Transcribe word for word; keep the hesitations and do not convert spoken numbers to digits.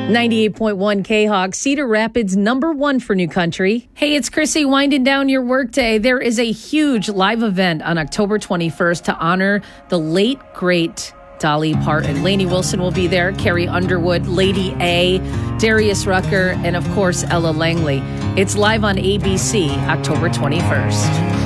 ninety-eight point one K-Hawk, Cedar Rapids, number one for New Country. Hey, it's Chrissy winding down your workday. There is a huge live event on October twenty-first to honor the late, great Dolly Parton. Lainey Wilson will be there, Carrie Underwood, Lady A, Darius Rucker, and of course, Ella Langley. It's live on A B C, October twenty-first.